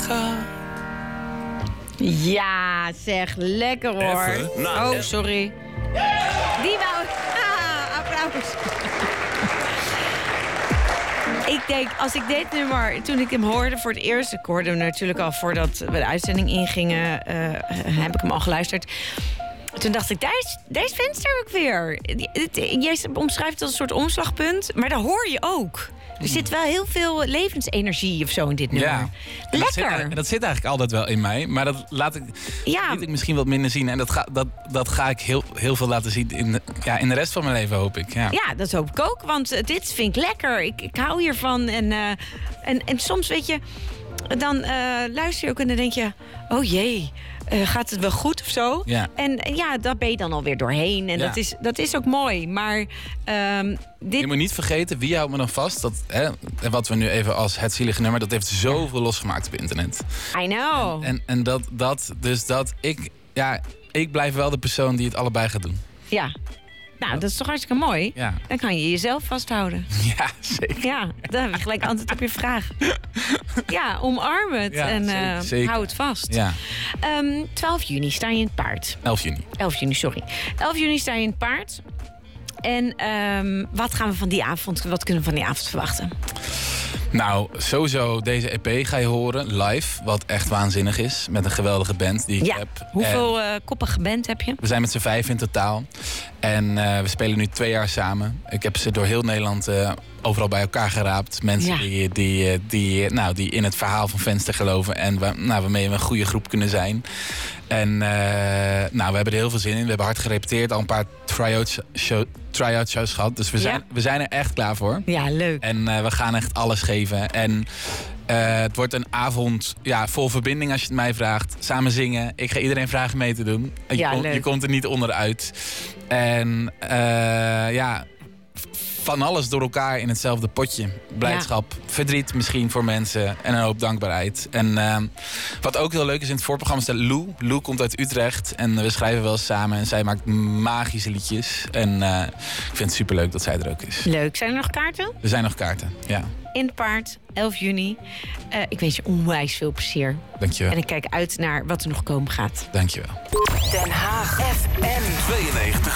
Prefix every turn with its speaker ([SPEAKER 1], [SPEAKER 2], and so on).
[SPEAKER 1] gaat.
[SPEAKER 2] Ja, zeg, lekker hoor.
[SPEAKER 1] Even,
[SPEAKER 2] oh, sorry. Die wou... applaus. Ik denk, als ik dit nummer, toen ik hem hoorde voor het eerst... ik hoorde hem natuurlijk al voordat we de uitzending ingingen... heb ik hem al geluisterd. Toen dacht ik, daar is Venster ook weer. Jij omschrijft het als een soort omslagpunt, maar dat hoor je ook. Er zit wel heel veel levensenergie of zo in dit nummer.
[SPEAKER 3] Ja.
[SPEAKER 2] Lekker.
[SPEAKER 3] Dat zit eigenlijk altijd wel in mij. Maar dat liet ik misschien wat minder zien. En dat ga ik heel veel laten zien in de rest van mijn leven, hoop ik.
[SPEAKER 2] Ja, dat hoop ik ook. Want dit vind ik lekker. Ik hou hiervan. En soms, weet je, dan luister je ook en dan denk je... oh jee, gaat het wel goed of zo?
[SPEAKER 3] Ja.
[SPEAKER 2] En ja, daar ben je dan alweer doorheen. En dat is ook mooi. Maar dit...
[SPEAKER 3] Je moet niet vergeten, wie houdt me dan vast? Wat we nu even als het zielige nummer... dat heeft zoveel losgemaakt op internet.
[SPEAKER 2] I know.
[SPEAKER 3] En ik blijf wel de persoon die het allebei gaat doen.
[SPEAKER 2] Ja. Nou, dat is toch hartstikke mooi?
[SPEAKER 3] Ja.
[SPEAKER 2] Dan kan je jezelf vasthouden.
[SPEAKER 3] Ja, zeker.
[SPEAKER 2] Ja, dan heb je gelijk antwoord op je vraag. Ja, omarm het en
[SPEAKER 3] zeker.
[SPEAKER 2] hou het vast.
[SPEAKER 3] Ja.
[SPEAKER 2] 12 juni sta je in het paard.
[SPEAKER 3] 11 juni.
[SPEAKER 2] 11 juni, sorry. 11 juni sta je in het paard. En wat gaan we van die avond, wat kunnen we van die avond verwachten?
[SPEAKER 3] Nou, sowieso deze EP ga je horen, live. Wat echt waanzinnig is, met een geweldige band die ik heb.
[SPEAKER 2] Hoeveel koppige band heb je?
[SPEAKER 3] We zijn met z'n 5 in totaal. En we spelen nu 2 jaar samen. Ik heb ze door heel Nederland overal bij elkaar geraapt. Mensen die in het verhaal van Venster geloven. En waarmee we een goede groep kunnen zijn. En we hebben er heel veel zin in. We hebben hard gerepeteerd, al een paar try-out shows gehad. Dus we zijn er echt klaar voor.
[SPEAKER 2] Ja, leuk.
[SPEAKER 3] En we gaan echt alles geven. En het wordt een avond vol verbinding als je het mij vraagt. Samen zingen. Ik ga iedereen vragen mee te doen. Je komt er niet onderuit. En van alles door elkaar in hetzelfde potje. Blijdschap, verdriet misschien voor mensen en een hoop dankbaarheid. En wat ook heel leuk is in het voorprogramma is dat Lou. Lou komt uit Utrecht en we schrijven wel eens samen. En zij maakt magische liedjes. En ik vind het superleuk dat zij er ook is.
[SPEAKER 2] Leuk. Zijn er nog kaarten?
[SPEAKER 3] Er zijn nog kaarten, ja.
[SPEAKER 2] In het paard, 11 juni. Ik wens je onwijs veel plezier.
[SPEAKER 3] Dankjewel.
[SPEAKER 2] En ik kijk uit naar wat er nog komen gaat.
[SPEAKER 3] Dankjewel.
[SPEAKER 4] Den Haag FM 92.